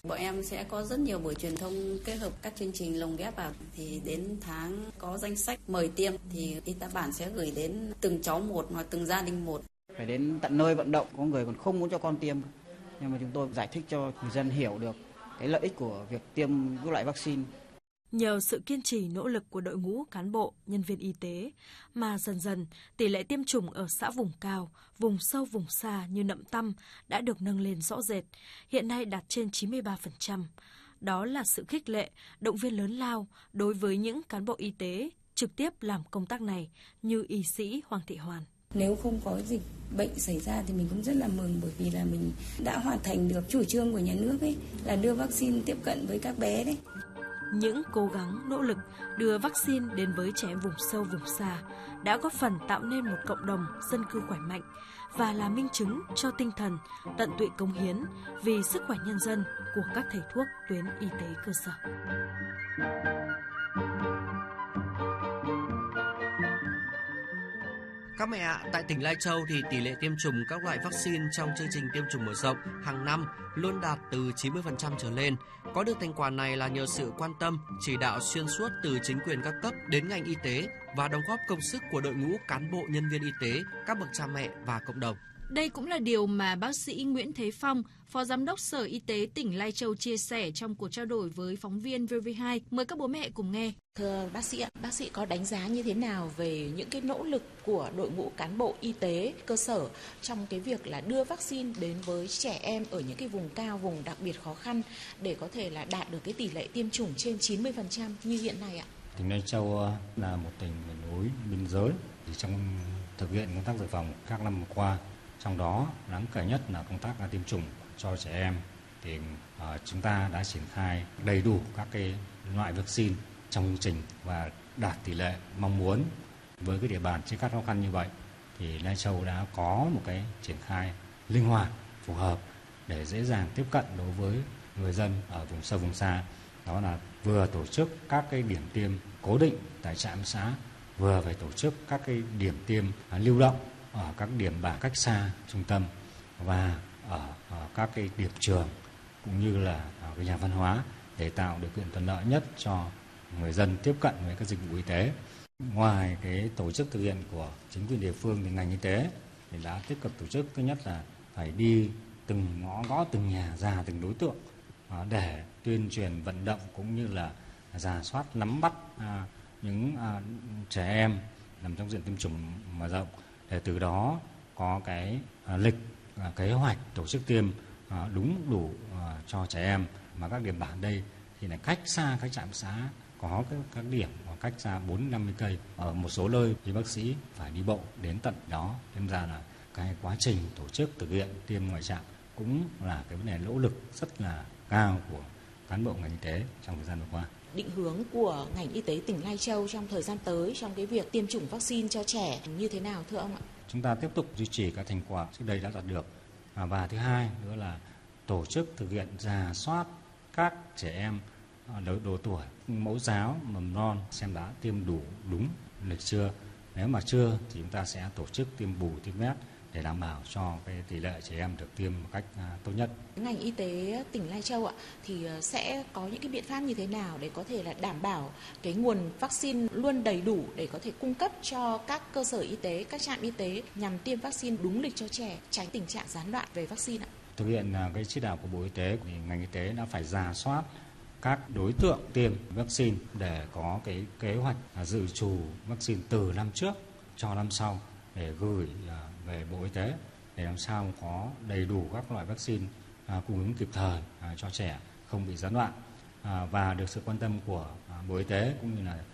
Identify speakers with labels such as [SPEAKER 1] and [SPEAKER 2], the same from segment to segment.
[SPEAKER 1] Bọn em sẽ có rất nhiều buổi truyền thông kết hợp các chương trình lồng ghép vào. Thì đến tháng có danh sách mời tiêm thì y tá bản sẽ gửi đến từng cháu một hoặc từng gia đình một.
[SPEAKER 2] Phải đến tận nơi vận động, có người còn không muốn cho con tiêm. Nhưng mà chúng tôi giải thích cho người dân hiểu được cái lợi ích của việc tiêm các loại vaccine.
[SPEAKER 3] Nhờ sự kiên trì nỗ lực của đội ngũ cán bộ, nhân viên y tế mà dần dần tỷ lệ tiêm chủng ở xã vùng cao, vùng sâu vùng xa như Nậm Tăm đã được nâng lên rõ rệt, hiện nay đạt trên 93%. Đó là sự khích lệ, động viên lớn lao đối với những cán bộ y tế trực tiếp làm công tác này như y sĩ Hoàng Thị Hoàn.
[SPEAKER 4] Nếu không có dịch bệnh xảy ra thì mình cũng rất là mừng, bởi vì là mình đã hoàn thành được chủ trương của nhà nước ấy là đưa vaccine tiếp cận với các bé đấy.
[SPEAKER 3] Những cố gắng, nỗ lực đưa vaccine đến với trẻ em vùng sâu, vùng xa đã góp phần tạo nên một cộng đồng dân cư khỏe mạnh và là minh chứng cho tinh thần tận tụy cống hiến vì sức khỏe nhân dân của các thầy thuốc tuyến y tế cơ sở.
[SPEAKER 5] Các mẹ ạ, tại tỉnh Lai Châu thì tỷ lệ tiêm chủng các loại vaccine trong chương trình tiêm chủng mở rộng hàng năm luôn đạt từ 90% trở lên. Có được thành quả này là nhờ sự quan tâm, chỉ đạo xuyên suốt từ chính quyền các cấp đến ngành y tế và đóng góp công sức của đội ngũ cán bộ nhân viên y tế, các bậc cha mẹ và cộng đồng.
[SPEAKER 6] Đây cũng là điều mà bác sĩ Nguyễn Thế Phong, Phó Giám đốc Sở Y tế tỉnh Lai Châu chia sẻ trong cuộc trao đổi với phóng viên VV2. Mời các bố mẹ cùng nghe.
[SPEAKER 7] Thưa bác sĩ ạ, bác sĩ có đánh giá như thế nào về những cái nỗ lực của đội ngũ cán bộ y tế cơ sở trong cái việc là đưa vaccine đến với trẻ em ở những cái vùng cao, vùng đặc biệt khó khăn để có thể là đạt được cái tỷ lệ tiêm chủng trên 90% như hiện nay ạ?
[SPEAKER 8] Tỉnh Lai Châu là một tỉnh miền núi, biên giới. Thì trong thực hiện công tác dự phòng các năm vừa qua, trong đó đáng kể nhất là công tác tiêm chủng cho trẻ em, thì chúng ta đã triển khai đầy đủ các cái loại vaccine trong chương trình và đạt tỷ lệ mong muốn. Với cái địa bàn chia cắt khó khăn như vậy thì Lai Châu đã có một cái triển khai linh hoạt, phù hợp để dễ dàng tiếp cận đối với người dân ở vùng sâu vùng xa. Đó là vừa tổ chức các cái điểm tiêm cố định tại trạm xã, vừa phải tổ chức các cái điểm tiêm lưu động ở các điểm bản cách xa trung tâm và ở các cái điểm trường cũng như là ở cái nhà văn hóa để tạo điều kiện thuận lợi nhất cho người dân tiếp cận với các dịch vụ y tế. Ngoài cái tổ chức thực hiện của chính quyền địa phương thì ngành y tế thì đã tích cực tổ chức, thứ nhất là phải đi từng ngõ gõ, từng nhà, ra từng đối tượng để tuyên truyền vận động cũng như là rà soát nắm bắt những trẻ em nằm trong diện tiêm chủng mở rộng để từ đó có cái lịch kế hoạch tổ chức tiêm đúng đủ cho trẻ em. Mà các điểm bản đây thì là cách xa các trạm xã, có các điểm cách xa 40-50 cây. Ở một số nơi thì bác sĩ phải đi bộ đến tận đó. Nên ra là cái quá trình tổ chức thực hiện tiêm ngoại trạm cũng là cái vấn đề nỗ lực rất là cao của cán bộ ngành y tế trong thời gian vừa qua.
[SPEAKER 7] Định hướng của ngành y tế tỉnh Lai Châu trong thời gian tới trong cái việc tiêm chủng vaccine cho trẻ như thế nào thưa ông ạ?
[SPEAKER 8] Chúng ta tiếp tục duy trì các thành quả trước đây đã đạt được. Và thứ hai nữa là tổ chức thực hiện rà soát các trẻ em độ tuổi mẫu giáo, mầm non xem đã tiêm đủ đúng lịch chưa. Nếu mà chưa thì chúng ta sẽ tổ chức tiêm bù, tiêm vét để đảm bảo cho cái tỷ lệ trẻ em được tiêm một cách tốt nhất.
[SPEAKER 7] Ngành y tế tỉnh Lai Châu ạ thì sẽ có những cái biện pháp như thế nào để có thể là đảm bảo cái nguồn vaccine luôn đầy đủ để có thể cung cấp cho các cơ sở y tế, các trạm y tế nhằm tiêm vaccine đúng lịch cho trẻ, tránh tình trạng gián đoạn về vaccine ạ?
[SPEAKER 8] Thực hiện cái chỉ đạo của Bộ Y tế thì ngành y tế đã phải rà soát các đối tượng tiêm vaccine để có cái kế hoạch dự trù vaccine từ năm trước cho năm sau để gửi về Bộ Y tế để làm sao có đầy đủ các loại vaccine cung ứng kịp thời cho trẻ, không bị gián đoạn. Và được sự quan tâm của Bộ Y tế cũng như là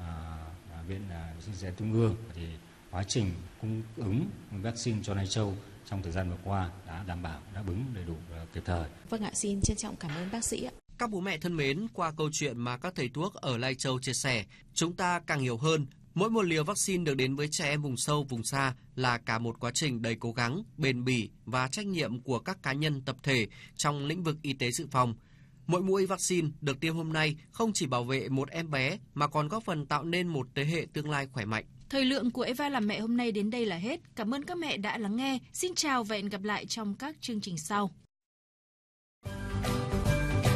[SPEAKER 8] Viện Sinh Dịch Trung ương thì quá trình cung ứng vaccine cho Lai Châu trong thời gian vừa qua đã đảm bảo đáp ứng đầy đủ kịp thời.
[SPEAKER 7] Vâng ạ, xin trân trọng cảm ơn bác sĩ ạ.
[SPEAKER 5] Các bố mẹ thân mến, qua câu chuyện mà các thầy thuốc ở Lai Châu chia sẻ, chúng ta càng hiểu hơn mỗi một liều vaccine được đến với trẻ em vùng sâu, vùng xa là cả một quá trình đầy cố gắng, bền bỉ và trách nhiệm của các cá nhân tập thể trong lĩnh vực y tế dự phòng. Mỗi mũi vaccine được tiêm hôm nay không chỉ bảo vệ một em bé mà còn góp phần tạo nên một thế hệ tương lai khỏe mạnh.
[SPEAKER 6] Thời lượng của Eva làm mẹ hôm nay đến đây là hết. Cảm ơn các mẹ đã lắng nghe. Xin chào và hẹn gặp lại trong các chương trình sau.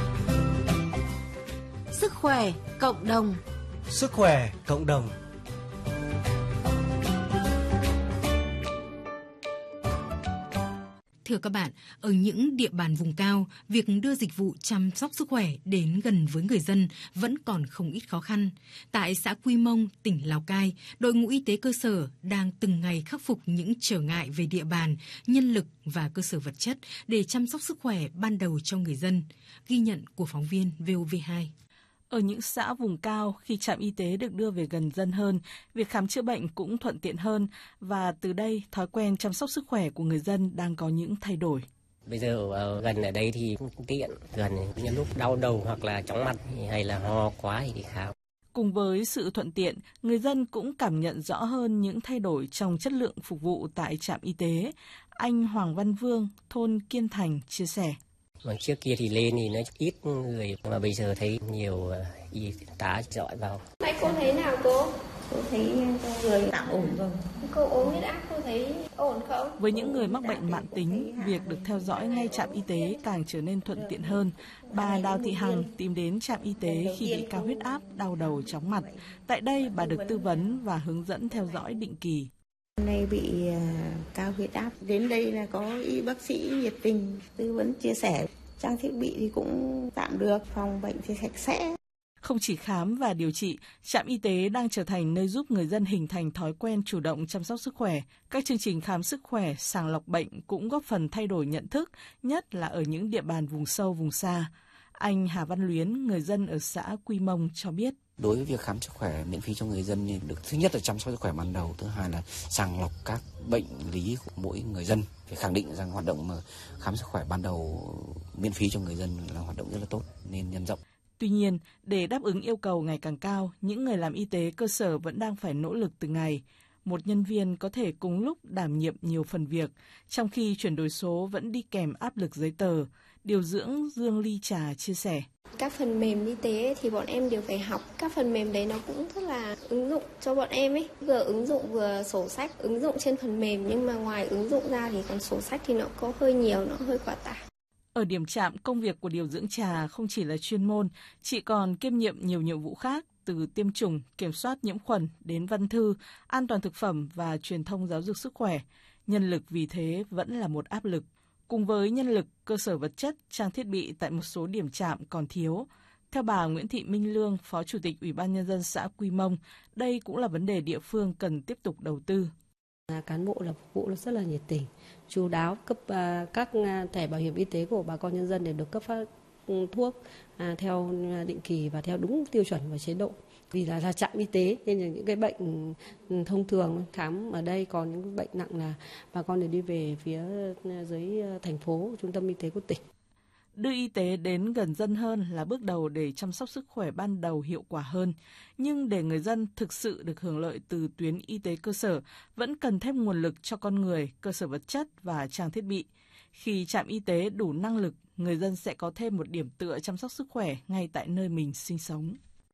[SPEAKER 3] Sức khỏe cộng đồng.
[SPEAKER 9] Sức khỏe cộng đồng.
[SPEAKER 10] Thưa các bạn, ở những địa bàn vùng cao, việc đưa dịch vụ chăm sóc sức khỏe đến gần với người dân vẫn còn không ít khó khăn. Tại xã Quy Mông, tỉnh Lào Cai, đội ngũ y tế cơ sở đang từng ngày khắc phục những trở ngại về địa bàn, nhân lực và cơ sở vật chất để chăm sóc sức khỏe ban đầu cho người dân. Ghi nhận của phóng viên VOV2.
[SPEAKER 11] Ở những xã vùng cao, khi trạm y tế được đưa về gần dân hơn, việc khám chữa bệnh cũng thuận tiện hơn và từ đây thói quen chăm sóc sức khỏe của người dân đang có những thay đổi.
[SPEAKER 12] Bây giờ gần ở đây thì cũng tiện, gần những lúc đau đầu hoặc là chóng mặt hay là ho quá thì đi khám.
[SPEAKER 11] Cùng với sự thuận tiện, người dân cũng cảm nhận rõ hơn những thay đổi trong chất lượng phục vụ tại trạm y tế. Anh Hoàng Văn Vương, thôn Kiên Thành chia sẻ.
[SPEAKER 12] Trước kia thì lên thì nó ít người, mà bây giờ thấy nhiều y tá dõi vào.
[SPEAKER 13] Nãy cô thấy nào cô?
[SPEAKER 4] Cô thấy người tạm ổn rồi.
[SPEAKER 13] Cô uống huyết áp cô thấy ổn không?
[SPEAKER 11] Với những người mắc bệnh mãn tính, việc được theo dõi ngay trạm y tế càng trở nên thuận tiện hơn. Bà Đào Thị Hằng tìm đến trạm y tế khi bị cao huyết áp, đau đầu, chóng mặt. Tại đây bà được tư vấn và hướng dẫn theo dõi định kỳ.
[SPEAKER 4] Hôm nay bị cao huyết áp, đến đây là có y bác sĩ nhiệt tình tư vấn chia sẻ, trang thiết bị thì cũng tạm được, phòng bệnh thì sạch sẽ.
[SPEAKER 11] Không chỉ khám và điều trị, trạm y tế đang trở thành nơi giúp người dân hình thành thói quen chủ động chăm sóc sức khỏe. Các chương trình khám sức khỏe, sàng lọc bệnh cũng góp phần thay đổi nhận thức, nhất là ở những địa bàn vùng sâu, vùng xa. Anh Hà Văn Luyến, người dân ở xã Quy Mông cho biết.
[SPEAKER 14] Đối với việc khám sức khỏe miễn phí cho người dân thì được thứ nhất là chăm sóc sức khỏe ban đầu, thứ hai là sàng lọc các bệnh lý của mỗi người dân. Phải khẳng định rằng hoạt động khám sức khỏe ban đầu miễn phí cho người dân là hoạt động rất là tốt nên nhân rộng.
[SPEAKER 11] Tuy nhiên, để đáp ứng yêu cầu ngày càng cao, những người làm y tế cơ sở vẫn đang phải nỗ lực từng ngày. Một nhân viên có thể cùng lúc đảm nhiệm nhiều phần việc, trong khi chuyển đổi số vẫn đi kèm áp lực giấy tờ. Điều dưỡng Dương Ly Trà chia sẻ.
[SPEAKER 13] Các phần mềm y tế thì bọn em đều phải học. Các phần mềm đấy nó cũng rất là ứng dụng cho bọn em ấy. Vừa ứng dụng vừa sổ sách, ứng dụng trên phần mềm nhưng mà ngoài ứng dụng ra thì còn sổ sách thì nó có hơi nhiều, nó hơi quá tải.
[SPEAKER 11] Ở điểm trạm, công việc của điều dưỡng Trà không chỉ là chuyên môn, chị còn kiêm nhiệm nhiều nhiệm vụ khác, từ tiêm chủng, kiểm soát nhiễm khuẩn đến văn thư, an toàn thực phẩm và truyền thông giáo dục sức khỏe. Nhân lực vì thế vẫn là một áp lực. Cùng với nhân lực, cơ sở vật chất, trang thiết bị tại một số điểm trạm còn thiếu. Theo bà Nguyễn Thị Minh Lương, Phó Chủ tịch Ủy ban Nhân dân xã Quy Mông, đây cũng là vấn đề địa phương cần tiếp tục đầu tư.
[SPEAKER 15] Cán bộ là phục vụ rất là nhiệt tình, chu đáo, cấp các thẻ bảo hiểm y tế của bà con nhân dân để được cấp phát thuốc theo định kỳ và theo đúng tiêu chuẩn và chế độ. Vì là trạm y tế nên là những cái bệnh thông thường khám ở đây, còn những bệnh nặng là bà con đều đi về phía dưới thành phố, trung tâm y tế của tỉnh.
[SPEAKER 11] Đưa y tế đến gần dân hơn là bước đầu để chăm sóc sức khỏe ban đầu hiệu quả hơn. Nhưng để người dân thực sự được hưởng lợi từ tuyến y tế cơ sở, vẫn cần thêm nguồn lực cho con người, cơ sở vật chất và trang thiết bị. Khi trạm y tế đủ năng lực, người dân sẽ có thêm một điểm tựa chăm sóc sức khỏe ngay tại nơi mình sinh sống.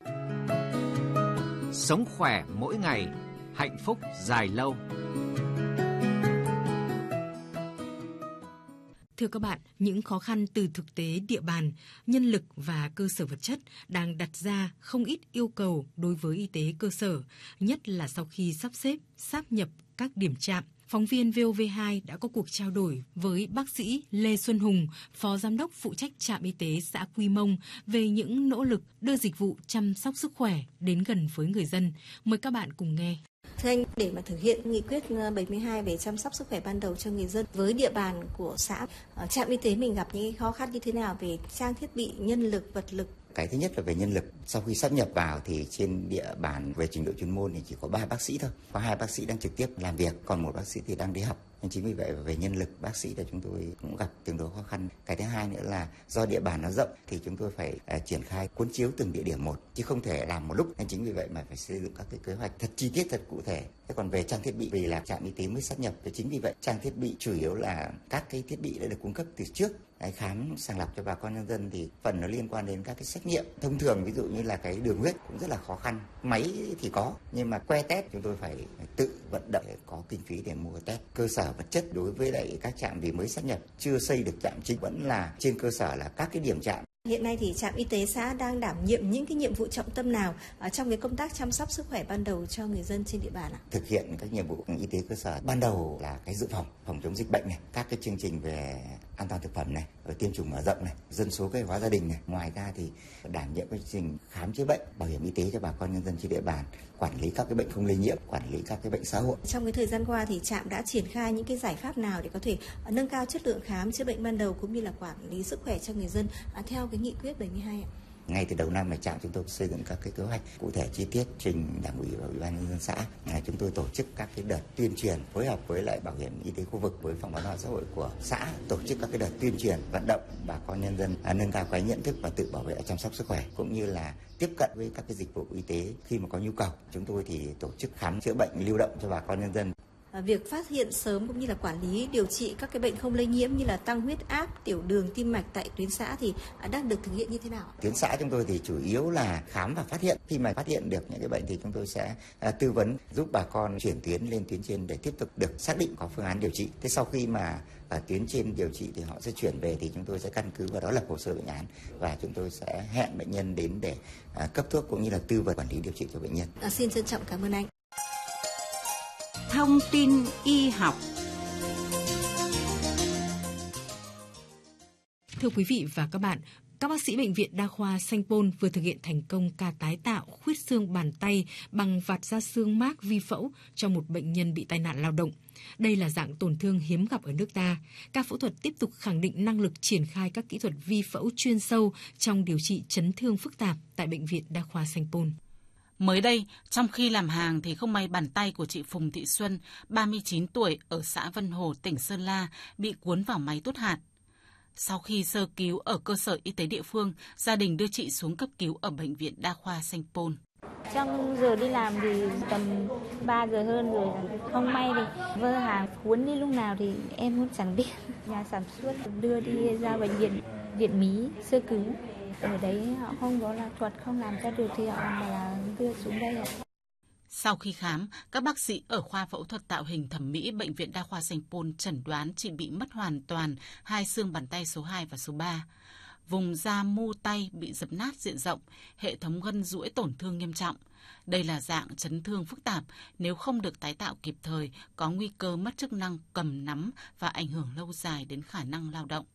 [SPEAKER 16] Sống khỏe mỗi ngày, hạnh phúc dài lâu.
[SPEAKER 10] Thưa các bạn, những khó khăn từ thực tế địa bàn, nhân lực và cơ sở vật chất đang đặt ra không ít yêu cầu đối với y tế cơ sở, nhất là sau khi sắp xếp, sáp nhập các điểm trạm. Phóng viên VOV2 đã có cuộc trao đổi với bác sĩ Lê Xuân Hùng, Phó Giám đốc phụ trách trạm y tế xã Quy Mông về những nỗ lực đưa dịch vụ chăm sóc sức khỏe đến gần với người dân. Mời các bạn cùng nghe.
[SPEAKER 17] Thưa anh, để mà thực hiện nghị quyết 72 về chăm sóc sức khỏe ban đầu cho người dân với địa bàn của xã, trạm y tế mình gặp những khó khăn như thế nào về trang thiết bị, nhân lực, vật lực?
[SPEAKER 18] Cái thứ nhất là về nhân lực. Sau khi sáp nhập vào thì trên địa bàn về trình độ chuyên môn thì chỉ có 3 bác sĩ thôi. Có 2 bác sĩ đang trực tiếp làm việc, còn 1 bác sĩ thì đang đi học. Nên chính vì vậy về nhân lực bác sĩ là chúng tôi cũng gặp tương đối khó khăn. Cái thứ hai nữa là do địa bàn nó rộng thì chúng tôi phải triển khai cuốn chiếu từng địa điểm một, chứ không thể làm một lúc. Nên chính vì vậy mà phải xây dựng các cái kế hoạch thật chi tiết, thật cụ thể. Thế còn về trang thiết bị, vì là trạm y tế mới sáp nhập, thì chính vì vậy trang thiết bị chủ yếu là các cái thiết bị đã được cung cấp từ trước. Khám sàng lọc cho bà con nhân dân thì phần nó liên quan đến các cái xét nghiệm thông thường, ví dụ như là cái đường huyết cũng rất là khó khăn. Máy thì có nhưng mà que test chúng tôi phải tự vận động để có kinh phí để mua test. Cơ sở vật chất đối với lại các trạm vì mới sáp nhập chưa xây được trạm chính, vẫn là trên cơ sở là các cái điểm trạm
[SPEAKER 17] Hiện nay thì trạm y tế xã đang đảm nhiệm những cái nhiệm vụ trọng tâm nào trong cái công tác chăm sóc sức khỏe ban đầu cho người dân trên địa bàn ạ?
[SPEAKER 18] Thực hiện các nhiệm vụ y tế cơ sở ban đầu là cái dự phòng chống dịch bệnh này, các cái chương trình về an toàn thực phẩm này, rồi tiêm chủng mở rộng này, dân số kế hoạch gia đình này. Ngoài ra thì đảm nhiệm cái chương trình khám chữa bệnh, bảo hiểm y tế cho bà con nhân dân trên địa bàn, quản lý các cái bệnh không lây nhiễm, quản lý các cái bệnh xã hội.
[SPEAKER 17] Trong cái thời gian qua thì trạm đã triển khai những cái giải pháp nào để có thể nâng cao chất lượng khám chữa bệnh ban đầu cũng như là quản lý sức khỏe cho người dân theo cái nghị quyết 72 ạ?
[SPEAKER 18] Ngay từ đầu năm này trạm chúng tôi xây dựng các cái kế hoạch cụ thể chi tiết trình Đảng ủy và Ủy ban nhân dân xã. Chúng tôi tổ chức các cái đợt tuyên truyền phối hợp với lại bảo hiểm y tế khu vực với phòng bảo hiểm xã hội của xã, tổ chức các cái đợt tuyên truyền vận động bà con nhân dân nâng cao cái nhận thức và tự bảo vệ chăm sóc sức khỏe, cũng như là tiếp cận với các cái dịch vụ y tế khi mà có nhu cầu. Chúng tôi thì tổ chức khám chữa bệnh lưu động cho bà con nhân dân.
[SPEAKER 17] Việc phát hiện sớm cũng như là quản lý điều trị các cái bệnh không lây nhiễm như là tăng huyết áp, tiểu đường, tim mạch tại tuyến xã thì đang được thực hiện như thế nào?
[SPEAKER 18] Tuyến xã chúng tôi thì chủ yếu là khám và phát hiện. Khi mà phát hiện được những cái bệnh thì chúng tôi sẽ tư vấn giúp bà con chuyển tuyến lên tuyến trên để tiếp tục được xác định có phương án điều trị. Thế sau khi mà ở tuyến trên điều trị thì họ sẽ chuyển về thì chúng tôi sẽ căn cứ vào đó lập hồ sơ bệnh án và chúng tôi sẽ hẹn bệnh nhân đến để cấp thuốc cũng như là tư vấn quản lý điều trị cho bệnh nhân.
[SPEAKER 17] Xin trân trọng cảm ơn anh.
[SPEAKER 19] Thông tin y học.
[SPEAKER 10] Thưa quý vị và các bạn, các bác sĩ Bệnh viện Đa khoa Sanh Pôn vừa thực hiện thành công ca tái tạo khuyết xương bàn tay bằng vạt da xương mác vi phẫu cho một bệnh nhân bị tai nạn lao động. Đây là dạng tổn thương hiếm gặp ở nước ta. Ca phẫu thuật tiếp tục khẳng định năng lực triển khai các kỹ thuật vi phẫu chuyên sâu trong điều trị chấn thương phức tạp tại Bệnh viện Đa khoa Sanh Pôn.
[SPEAKER 19] Mới đây, trong khi làm hàng thì không may bàn tay của chị Phùng Thị Xuân, 39 tuổi ở xã Vân Hồ, tỉnh Sơn La bị cuốn vào máy tuốt hạt. Sau khi sơ cứu ở cơ sở y tế địa phương, gia đình đưa chị xuống cấp cứu ở Bệnh viện Đa khoa Sanh Pôn.
[SPEAKER 20] Trong giờ đi làm thì tầm 3 giờ hơn rồi, không may thì vơ hàng cuốn đi lúc nào thì em cũng chẳng biết. Nhà sản xuất đưa đi ra bệnh viện Điện Mí sơ cứu. Ở đấy họ không có là thuật không làm ra được thì họ mà là đưa xuống đây ạ.
[SPEAKER 19] Sau khi khám, các bác sĩ ở khoa phẫu thuật tạo hình thẩm mỹ Bệnh viện Đa khoa Sanh Pôn chẩn đoán chị bị mất hoàn toàn hai xương bàn tay số 2 và số 3. Vùng da mu tay bị dập nát diện rộng, hệ thống gân duỗi tổn thương nghiêm trọng. Đây là dạng chấn thương phức tạp, nếu không được tái tạo kịp thời, có nguy cơ mất chức năng cầm nắm và ảnh hưởng lâu dài đến khả năng lao động.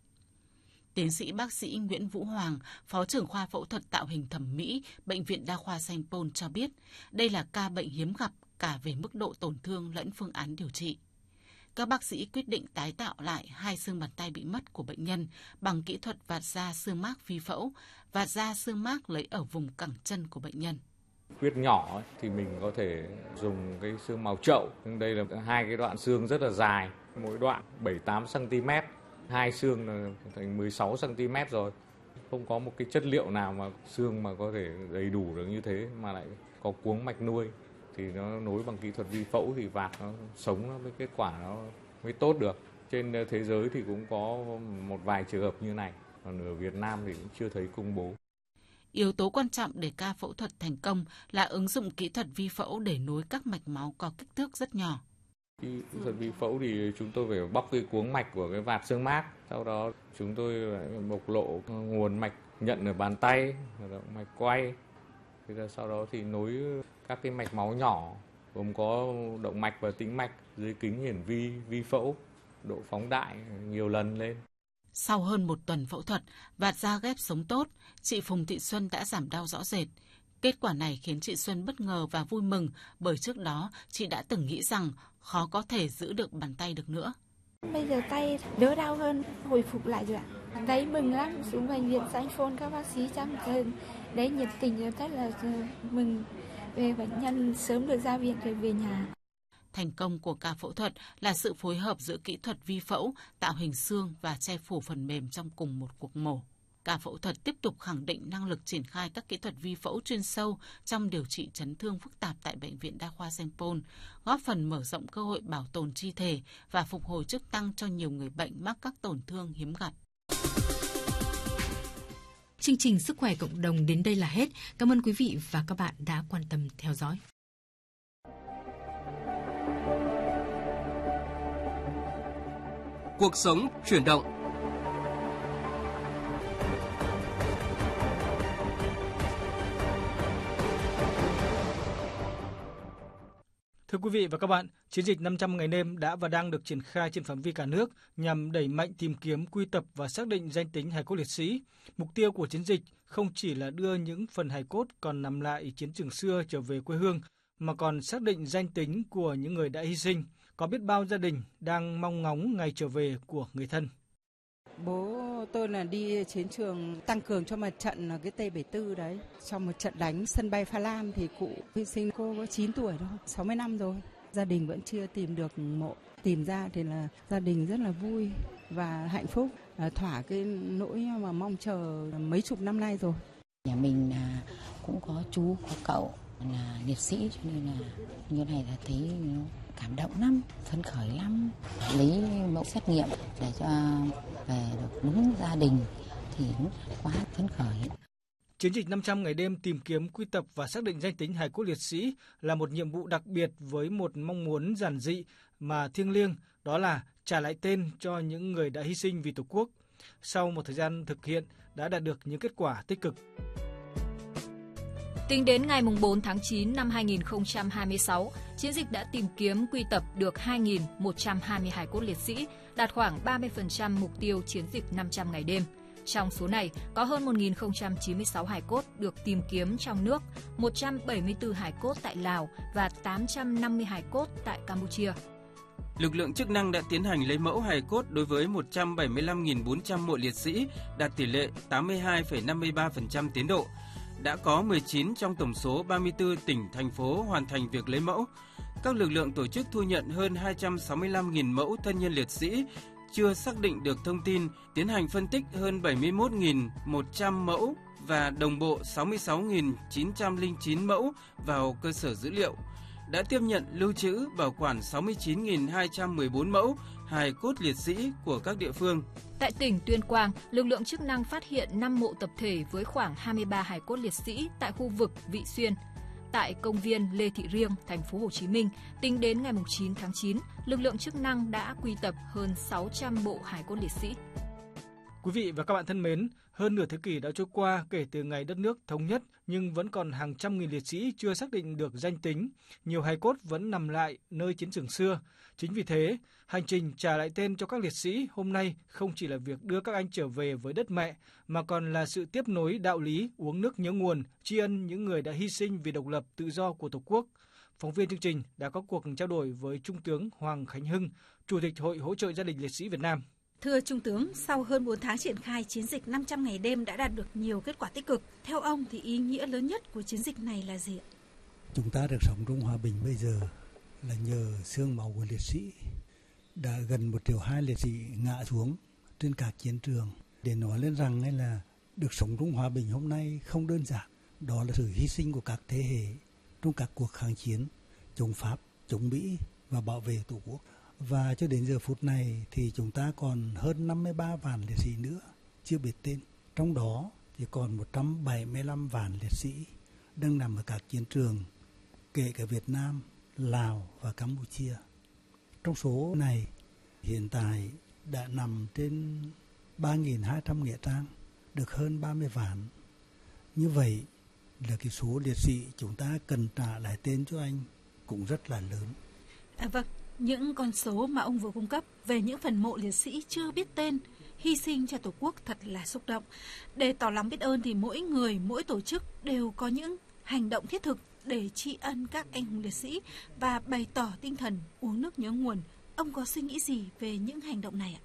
[SPEAKER 19] Tiến sĩ bác sĩ Nguyễn Vũ Hoàng, Phó trưởng khoa phẫu thuật tạo hình thẩm mỹ Bệnh viện Đa khoa Sanh Pôn cho biết, đây là ca bệnh hiếm gặp cả về mức độ tổn thương lẫn phương án điều trị. Các bác sĩ quyết định tái tạo lại hai xương bàn tay bị mất của bệnh nhân bằng kỹ thuật vạt da xương mác vi phẫu, vạt da xương mác lấy ở vùng cẳng chân của bệnh nhân.
[SPEAKER 21] Khuyết nhỏ thì mình có thể dùng cái xương màu chậu, nhưng đây là hai cái đoạn xương rất là dài, mỗi đoạn 7-8 cm. Hai xương là thành 16 cm rồi. Không có một cái chất liệu nào mà xương mà có thể đầy đủ được như thế mà lại có cuống mạch nuôi. Thì nó nối bằng kỹ thuật vi phẫu thì vạt nó sống nó với kết quả nó mới tốt được. Trên thế giới thì cũng có một vài trường hợp như này, còn ở Việt Nam thì cũng chưa thấy công bố.
[SPEAKER 19] Yếu tố quan trọng để ca phẫu thuật thành công là ứng dụng kỹ thuật vi phẫu để nối các mạch máu có kích thước rất nhỏ.
[SPEAKER 21] Kỹ thuật vi phẫu thì chúng tôi phải bóc cái cuống mạch của cái vạt xương mác, sau đó chúng tôi bộc lộ nguồn mạch nhận ở bàn tay, mạch quay. Thì sau đó thì nối các cái mạch máu nhỏ gồm có động mạch và tĩnh mạch dưới kính hiển vi phẫu, độ phóng đại nhiều lần lên.
[SPEAKER 19] Sau hơn một tuần phẫu thuật, vạt da ghép sống tốt, chị Phùng Thị Xuân đã giảm đau rõ rệt. Kết quả này khiến chị Xuân bất ngờ và vui mừng bởi trước đó chị đã từng nghĩ rằng khó có thể giữ được bàn tay được nữa.
[SPEAKER 20] Bây giờ tay đỡ đau hơn, hồi phục lại rồi ạ. Đấy mừng lắm, xuống bệnh viện Sanh Pôn các bác sĩ chăm sóc đấy nhiệt tình rất là mừng về bệnh nhân sớm được ra viện rồi về nhà.
[SPEAKER 19] Thành công của ca phẫu thuật là sự phối hợp giữa kỹ thuật vi phẫu, tạo hình xương và che phủ phần mềm trong cùng một cuộc mổ. Ca phẫu thuật tiếp tục khẳng định năng lực triển khai các kỹ thuật vi phẫu chuyên sâu trong điều trị chấn thương phức tạp tại Bệnh viện Đa khoa Sanh Pôn, góp phần mở rộng cơ hội bảo tồn chi thể và phục hồi chức năng cho nhiều người bệnh mắc các tổn thương hiếm gặp.
[SPEAKER 10] Chương trình Sức khỏe cộng đồng đến đây là hết. Cảm ơn quý vị và các bạn đã quan tâm theo dõi.
[SPEAKER 5] Cuộc sống chuyển động.
[SPEAKER 1] Thưa quý vị và các bạn, chiến dịch 500 ngày đêm đã và đang được triển khai trên phạm vi cả nước nhằm đẩy mạnh tìm kiếm, quy tập và xác định danh tính hài cốt liệt sĩ. Mục tiêu của chiến dịch không chỉ là đưa những phần hài cốt còn nằm lại chiến trường xưa trở về quê hương, mà còn xác định danh tính của những người đã hy sinh. Có biết bao gia đình đang mong ngóng ngày trở về của người thân.
[SPEAKER 22] Bố tôi là đi chiến trường tăng cường cho mặt trận là cái T-74 đấy. Trong một trận đánh sân bay Pha Lam thì cụ hy sinh, cô có 9 tuổi thôi, 60 năm rồi. Gia đình vẫn chưa tìm được mộ. Tìm ra thì là gia đình rất là vui và hạnh phúc, thỏa cái nỗi mà mong chờ mấy chục năm nay rồi.
[SPEAKER 23] Nhà mình là cũng có chú, có cậu là liệt sĩ, cho nên là như này là thấy cảm động lắm, phấn khởi lắm. Lấy mẫu xét nghiệm để cho về được đúng gia đình thì quá phấn khởi.
[SPEAKER 1] Chiến dịch 500 ngày đêm tìm kiếm, quy tập và xác định danh tính hài cốt liệt sĩ là một nhiệm vụ đặc biệt với một mong muốn giản dị mà thiêng liêng, đó là trả lại tên cho những người đã hy sinh vì Tổ quốc. Sau một thời gian thực hiện đã đạt được những kết quả tích cực.
[SPEAKER 3] Tính đến ngày 4 tháng 9 năm 2026, chiến dịch đã tìm kiếm quy tập được 2.120 hài cốt liệt sĩ, đạt khoảng 30% mục tiêu chiến dịch 500 ngày đêm. Trong số này, có hơn 1.096 hài cốt được tìm kiếm trong nước, 174 hài cốt tại Lào và 850 hài cốt tại Campuchia.
[SPEAKER 24] Lực lượng chức năng đã tiến hành lấy mẫu hài cốt đối với 175.400 mộ liệt sĩ, đạt tỷ lệ 82,53% tiến độ. Đã có 19 trong tổng số 34 tỉnh, thành phố hoàn thành việc lấy mẫu. Các lực lượng tổ chức thu nhận hơn 265.000 mẫu thân nhân liệt sĩ, chưa xác định được thông tin, tiến hành phân tích hơn 71.100 mẫu và đồng bộ 66.909 mẫu vào cơ sở dữ liệu. Đã tiếp nhận lưu trữ bảo quản 69.214 mẫu hài cốt liệt sĩ của các địa phương.
[SPEAKER 3] Tại tỉnh Tuyên Quang, lực lượng chức năng phát hiện 5 mộ tập thể với khoảng 23 hài cốt liệt sĩ tại khu vực Vị Xuyên. Tại công viên Lê Thị Riêng, thành phố Hồ Chí Minh, tính đến ngày 9 tháng 9, lực lượng chức năng đã quy tập hơn 600 bộ hài cốt liệt sĩ.
[SPEAKER 1] Quý vị và các bạn thân mến, hơn nửa thế kỷ đã trôi qua kể từ ngày đất nước thống nhất, nhưng vẫn còn hàng trăm nghìn liệt sĩ chưa xác định được danh tính. Nhiều hài cốt vẫn nằm lại nơi chiến trường xưa. Chính vì thế, hành trình trả lại tên cho các liệt sĩ hôm nay không chỉ là việc đưa các anh trở về với đất mẹ, mà còn là sự tiếp nối đạo lý uống nước nhớ nguồn, tri ân những người đã hy sinh vì độc lập tự do của Tổ quốc. Phóng viên chương trình đã có cuộc trao đổi với Trung tướng Hoàng Khánh Hưng, Chủ tịch Hội Hỗ trợ Gia đình Liệt sĩ Việt Nam.
[SPEAKER 25] Thưa Trung tướng, sau hơn 4 tháng triển khai, chiến dịch 500 ngày đêm đã đạt được nhiều kết quả tích cực. Theo ông thì ý nghĩa lớn nhất của chiến dịch này là gì ạ?
[SPEAKER 26] Chúng ta được sống trong hòa bình bây giờ là nhờ xương máu của liệt sĩ. Đã gần 1,2 triệu liệt sĩ ngã xuống trên các chiến trường. Để nói lên rằng là được sống trong hòa bình hôm nay không đơn giản. Đó là sự hy sinh của các thế hệ trong các cuộc kháng chiến chống Pháp, chống Mỹ và bảo vệ Tổ quốc. Và cho đến giờ phút này thì chúng ta còn hơn 53 vạn liệt sĩ nữa chưa biết tên. Trong đó thì còn 175 vạn liệt sĩ đang nằm ở các chiến trường, kể cả Việt Nam, Lào và Campuchia. Trong số này hiện tại đã nằm trên 3.200 nghĩa trang, được hơn 30 vạn. Như vậy là cái số liệt sĩ chúng ta cần trả lại tên cho anh cũng rất là lớn.
[SPEAKER 25] Vâng. Những con số mà ông vừa cung cấp về những phần mộ liệt sĩ chưa biết tên, hy sinh cho Tổ quốc thật là xúc động. Để tỏ lòng biết ơn thì mỗi người, mỗi tổ chức đều có những hành động thiết thực để tri ân các anh hùng liệt sĩ và bày tỏ tinh thần uống nước nhớ nguồn. Ông có suy nghĩ gì về những hành động này ạ?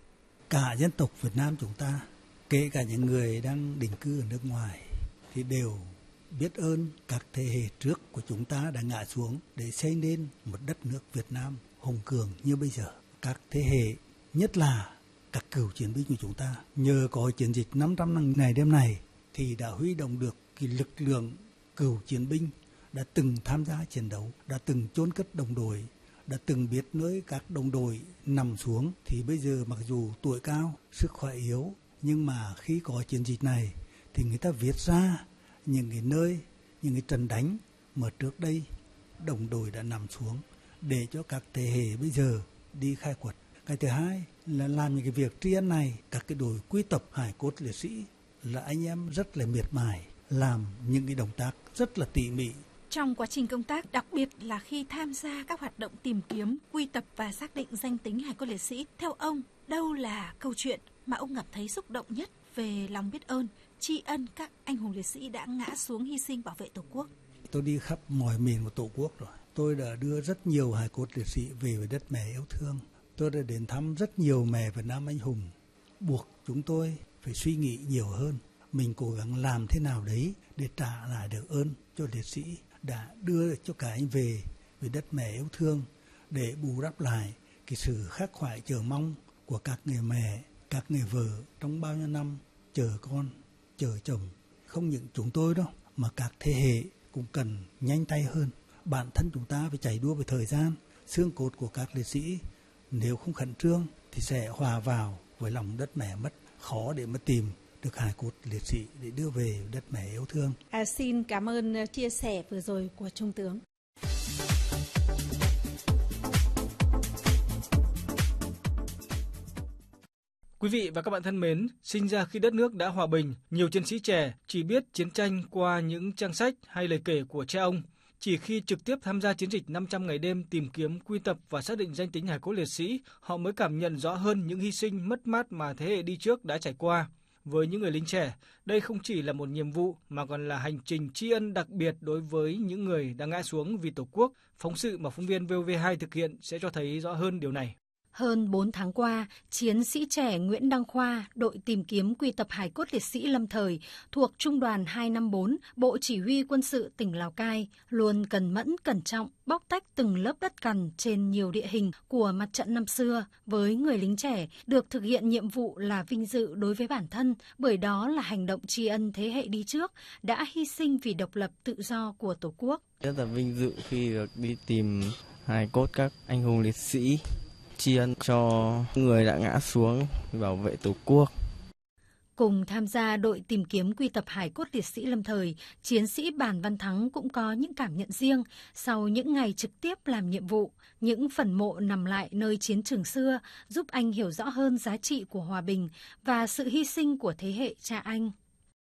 [SPEAKER 26] Cả dân tộc Việt Nam chúng ta, kể cả những người đang định cư ở nước ngoài, thì đều biết ơn các thế hệ trước của chúng ta đã ngã xuống để xây nên một đất nước Việt Nam hùng cường như bây giờ. Các thế hệ, nhất là các cựu chiến binh của chúng ta, nhờ có chiến dịch 500 ngày đêm này thì đã huy động được cái lực lượng cựu chiến binh đã từng tham gia chiến đấu, đã từng chôn cất đồng đội, đã từng biết nơi các đồng đội nằm xuống. Thì bây giờ mặc dù tuổi cao, sức khỏe yếu, nhưng mà khi có chiến dịch này thì người ta viết ra những cái nơi, những cái trận đánh mà trước đây đồng đội đã nằm xuống để cho các thế hệ bây giờ đi khai quật. Cái thứ hai là làm những cái việc tri ân này, các cái đội quy tập hài cốt liệt sĩ là anh em rất là miệt mài, làm những cái động tác rất là tỉ mỉ
[SPEAKER 25] Trong quá trình công tác, đặc biệt là khi tham gia các hoạt động tìm kiếm, quy tập và xác định danh tính hài cốt liệt sĩ, theo ông, đâu là câu chuyện mà ông cảm thấy xúc động nhất về lòng biết ơn, tri ân các anh hùng liệt sĩ đã ngã xuống hy sinh bảo vệ Tổ quốc?
[SPEAKER 26] Tôi đi khắp mọi miền của Tổ quốc rồi. Tôi đã đưa rất nhiều hài cốt liệt sĩ về với đất mẹ yêu thương. Tôi đã đến thăm rất nhiều mẹ Việt Nam anh hùng. Buộc chúng tôi phải suy nghĩ nhiều hơn. Mình cố gắng làm thế nào đấy để trả lại được ơn cho liệt sĩ đã đưa cho cả anh về với đất mẹ yêu thương, để bù đắp lại cái sự khắc khoải chờ mong của các người mẹ, các người vợ trong bao nhiêu năm chờ con, chờ chồng. Không những chúng tôi đâu mà các thế hệ cũng cần nhanh tay hơn. Bản thân chúng ta phải chạy đua với thời gian. Xương cốt của các liệt sĩ nếu không khẩn trương thì sẽ hòa vào với lòng đất mẹ mất. Khó để mà tìm được hài cốt liệt sĩ để đưa về đất mẹ yêu thương.
[SPEAKER 25] Xin cảm ơn chia sẻ vừa rồi của Trung tướng.
[SPEAKER 1] Quý vị và các bạn thân mến, sinh ra khi đất nước đã hòa bình, nhiều chiến sĩ trẻ chỉ biết chiến tranh qua những trang sách hay lời kể của cha ông. Chỉ khi trực tiếp tham gia chiến dịch 500 ngày đêm tìm kiếm, quy tập và xác định danh tính hài cốt liệt sĩ, họ mới cảm nhận rõ hơn những hy sinh mất mát mà thế hệ đi trước đã trải qua. Với những người lính trẻ, đây không chỉ là một nhiệm vụ mà còn là hành trình tri ân đặc biệt đối với những người đã ngã xuống vì Tổ quốc. Phóng sự mà phóng viên VOV2 thực hiện sẽ cho thấy rõ hơn điều này.
[SPEAKER 2] Hơn 4 tháng qua, chiến sĩ trẻ Nguyễn Đăng Khoa, đội tìm kiếm quy tập hài cốt liệt sĩ lâm thời thuộc Trung đoàn 254, Bộ Chỉ huy Quân sự tỉnh Lào Cai, luôn cần mẫn cẩn trọng bóc tách từng lớp đất cằn trên nhiều địa hình của mặt trận năm xưa. Với người lính trẻ, được thực hiện nhiệm vụ là vinh dự đối với bản thân, bởi đó là hành động tri ân thế hệ đi trước đã hy sinh vì độc lập tự do của Tổ quốc.
[SPEAKER 6] Rất là vinh dự khi được đi tìm hài cốt các anh hùng liệt sĩ, tri ân cho người đã ngã xuống bảo vệ Tổ quốc.
[SPEAKER 2] Cùng tham gia đội tìm kiếm quy tập hài cốt liệt sĩ lâm thời, chiến sĩ Bàn Văn Thắng cũng có những cảm nhận riêng sau những ngày trực tiếp làm nhiệm vụ. Những phần mộ nằm lại nơi chiến trường xưa giúp anh hiểu rõ hơn giá trị của hòa bình và sự hy sinh của thế hệ cha anh.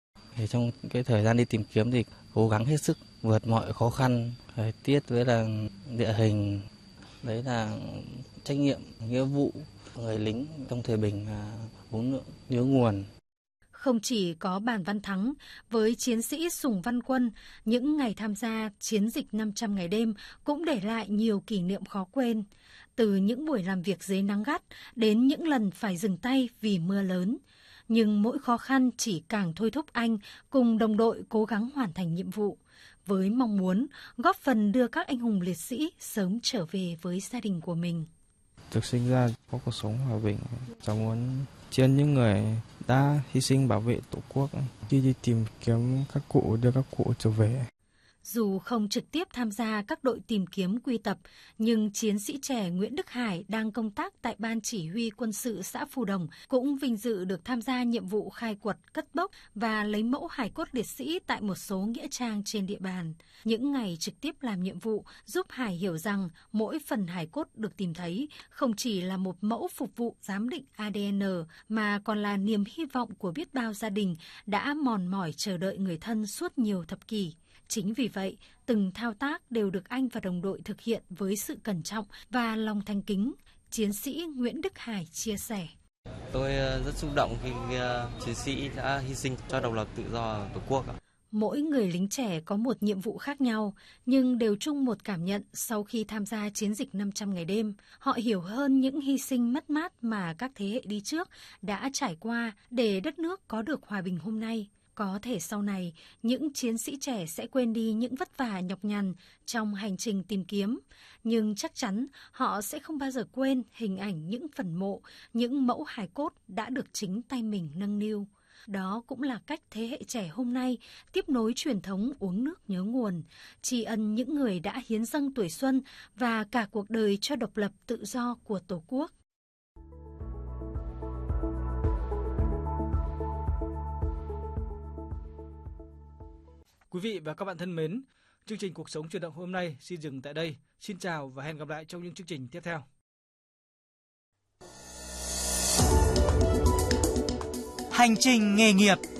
[SPEAKER 6] Trong cái thời gian đi tìm kiếm thì cố gắng hết sức vượt mọi khó khăn, thời tiết với là địa hình. Đấy là trách nhiệm, nghĩa vụ người lính trong thời bình uống nước nhớ nguồn.
[SPEAKER 2] Không chỉ có Bàn Văn Thắng, với chiến sĩ Sùng Văn Quân, những ngày tham gia chiến dịch 500 ngày đêm cũng để lại nhiều kỷ niệm khó quên. Từ những buổi làm việc dưới nắng gắt đến những lần phải dừng tay vì mưa lớn. Nhưng mỗi khó khăn chỉ càng thôi thúc anh cùng đồng đội cố gắng hoàn thành nhiệm vụ, với mong muốn góp phần đưa các anh hùng liệt sĩ sớm trở về với gia đình của mình.
[SPEAKER 6] Được sinh ra có cuộc sống hòa bình, cháu muốn tri ân những người đã hy sinh bảo vệ Tổ quốc, khi đi tìm kiếm các cụ, đưa các cụ trở về.
[SPEAKER 2] Dù không trực tiếp tham gia các đội tìm kiếm quy tập, nhưng chiến sĩ trẻ Nguyễn Đức Hải đang công tác tại Ban Chỉ huy Quân sự xã Phù Đồng cũng vinh dự được tham gia nhiệm vụ khai quật, cất bốc và lấy mẫu hài cốt liệt sĩ tại một số nghĩa trang trên địa bàn. Những ngày trực tiếp làm nhiệm vụ giúp Hải hiểu rằng mỗi phần hài cốt được tìm thấy không chỉ là một mẫu phục vụ giám định ADN mà còn là niềm hy vọng của biết bao gia đình đã mòn mỏi chờ đợi người thân suốt nhiều thập kỷ. Chính vì vậy, từng thao tác đều được anh và đồng đội thực hiện với sự cẩn trọng và lòng thành kính, chiến sĩ Nguyễn Đức Hải chia sẻ.
[SPEAKER 6] Tôi rất xúc động khi chiến sĩ đã hy sinh cho độc lập tự do Tổ quốc.
[SPEAKER 2] Mỗi người lính trẻ có một nhiệm vụ khác nhau, nhưng đều chung một cảm nhận sau khi tham gia chiến dịch 500 ngày đêm. Họ hiểu hơn những hy sinh mất mát mà các thế hệ đi trước đã trải qua để đất nước có được hòa bình hôm nay. Có thể sau này, những chiến sĩ trẻ sẽ quên đi những vất vả nhọc nhằn trong hành trình tìm kiếm, nhưng chắc chắn họ sẽ không bao giờ quên hình ảnh những phần mộ, những mẫu hài cốt đã được chính tay mình nâng niu. Đó cũng là cách thế hệ trẻ hôm nay tiếp nối truyền thống uống nước nhớ nguồn, tri ân những người đã hiến dâng tuổi xuân và cả cuộc đời cho độc lập tự do của Tổ quốc.
[SPEAKER 1] Quý vị và các bạn thân mến, chương trình Cuộc sống chuyển động hôm nay xin dừng tại đây. Xin chào và hẹn gặp lại trong những chương trình tiếp theo.
[SPEAKER 7] Hành trình nghề nghiệp.